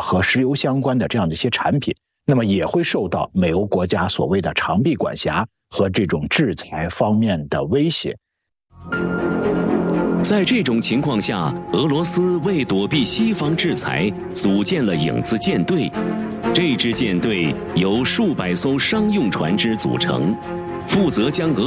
和石油相关的这样的一些产品，那么也会受到美欧国家所谓的长臂管辖和这种制裁方面的威胁。 在这种情况下，俄罗斯为躲避西方制裁，组建了影子舰队。这支舰队由数百艘商用船只组成，负责将俄